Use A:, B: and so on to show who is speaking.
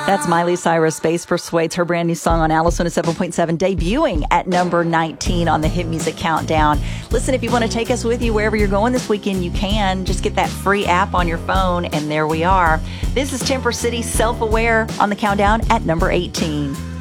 A: That's Miley Cyrus, Space Persuades, her brand new song on Alice 107.7, debuting at number 19 on the Hit Music Countdown. Listen, if you want to take us with you wherever you're going this weekend, you can. Just get that free app on your phone, and there we are. This is Temper City Self-Aware on the countdown at number 18.